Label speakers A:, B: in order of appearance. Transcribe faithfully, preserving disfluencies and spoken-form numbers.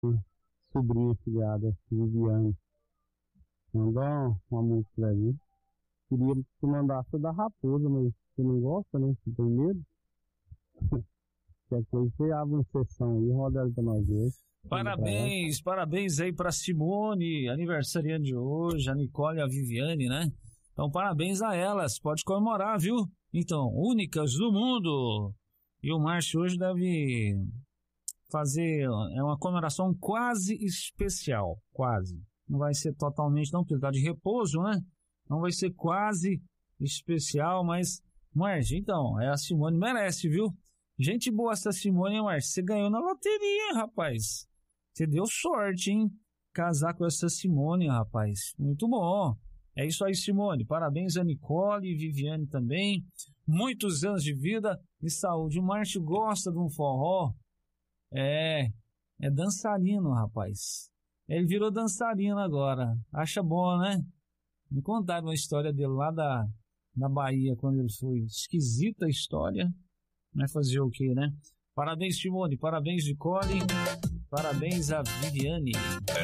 A: Sobrinha filhada, Viviane. Mandou uma música pra mim. Queria que tu mandasse da Raposa, mas você não gosta, né? Você tem medo? Qualquer coisa, você abre uma sessão aí, roda ela pra nós ver.
B: Parabéns, parabéns aí pra Simone, aniversariante de hoje, a Nicole e a Viviane, né? Então, parabéns a elas, pode comemorar, viu? Então, únicas do mundo. E o Márcio hoje deve fazer, é uma comemoração quase especial, quase. Não vai ser totalmente, não, porque ele tá de repouso, né? Não vai ser quase especial, mas, Márcio, então, é a Simone merece, viu? Gente boa essa Simone, hein, Márcio? Você ganhou na loteria, hein, rapaz? Você deu sorte, hein? Casar com essa Simone, rapaz. Muito bom. É isso aí, Simone. Parabéns a Nicole e Viviane também. Muitos anos de vida e saúde. O Márcio gosta de um forró. É, é dançarino, rapaz. Ele virou dançarino agora. Acha bom, né? Me contaram uma história dele lá da, da Bahia, quando ele foi. Esquisita a história. Vai fazer o quê, né? Parabéns, Simone. Parabéns, Nicole. Parabéns a Viviane.